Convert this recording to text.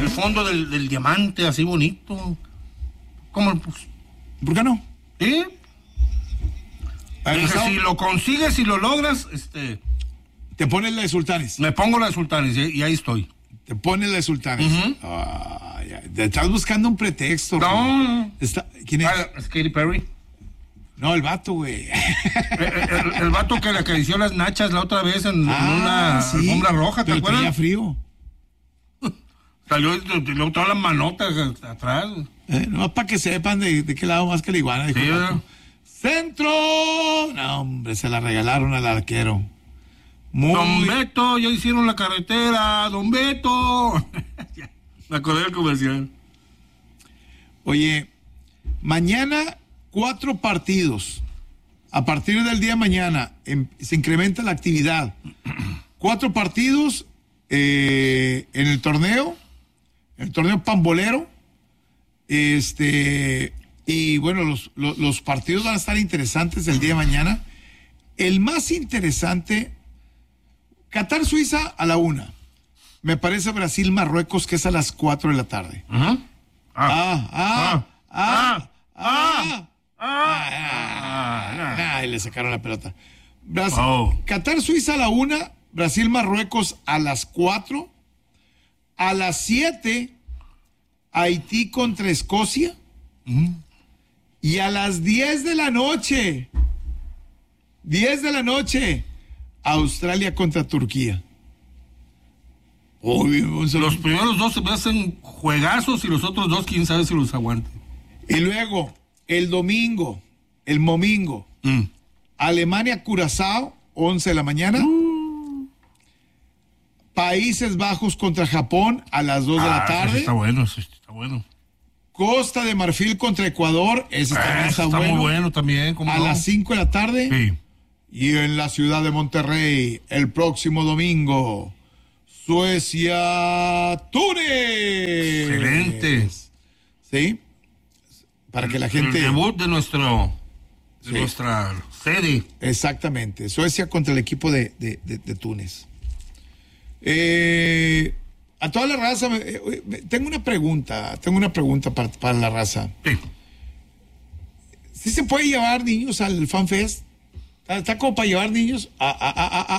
El fondo del diamante, así bonito. ¿Cómo? Pues, ¿Por qué no? ¿sí? Dije, si lo consigues y lo logras, Te pones la de Sultanes. me pongo la de Sultanes y ahí estoy. Te pones la de Sultanes. Te estás buscando un pretexto. No. ¿Quién es? Es Katy Perry. No, el vato, güey. El vato que le acarició las nachas la otra vez en una alfombra roja, ¿te acuerdas? Tenía frío. Salió y luego todas las manotas atrás. No, para que sepan de qué lado más que la iguana. Dijo, Sí, ¿verdad? ¡Centro! No, hombre, se la regalaron al arquero. Don Beto, ya hicieron la carretera, Don Beto. Me acordé del comercial. Oye, mañana 4 partidos. A partir del día de mañana se incrementa la actividad. 4 partidos en el torneo pambolero. Y bueno, los partidos van a estar interesantes el día de mañana. El más interesante, Qatar-Suiza a la 1. Me parece Brasil-Marruecos, que es a las 4 de la tarde. Y le sacaron la pelota. Qatar-Suiza a la 1, Brasil-Marruecos a las 4. A las 7, Haití contra Escocia. Y a las 10 de la noche, Australia contra Turquía. Los primeros 2 se me hacen juegazos y los otros 2, quién sabe si los aguanten. Y luego, el momingo, Alemania-Curazao, 11 de la mañana. Países Bajos contra Japón a las 2 de la tarde. Está bueno. Costa de Marfil contra Ecuador, ese también está bueno. Muy bueno también. A las 5 de la tarde. Sí. Y en la ciudad de Monterrey, el próximo domingo, Suecia-Túnez. Excelente. ¿Sí? Para que la gente... El debut de nuestra sede. Exactamente. Suecia contra el equipo de Túnez. A toda la raza, tengo una pregunta para la raza. Sí. ¿Sí se puede llevar niños al FanFest? ¿Está como para llevar niños